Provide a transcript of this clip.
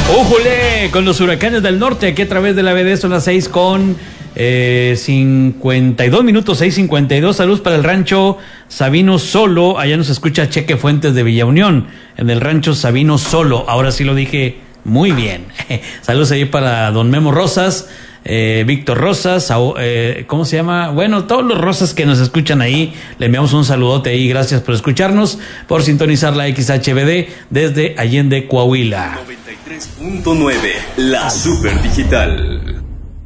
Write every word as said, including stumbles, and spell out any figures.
¡Ujule! Con los huracanes del norte, aquí a través de la B D son las seis con eh, cincuenta y dos minutos, seis cincuenta y dos. Saludos para el rancho Sabino Solo. Allá nos escucha Cheque Fuentes de Villa Unión, en el rancho Sabino Solo. Ahora sí lo dije muy bien. Saludos ahí para don Memo Rosas, eh, Víctor Rosas, eh, ¿cómo se llama? Bueno, todos los Rosas que nos escuchan ahí, le enviamos un saludote ahí. Gracias por escucharnos, por sintonizar la X H B D desde Allende, Coahuila. noventa y tres punto nueve, la Super Digital.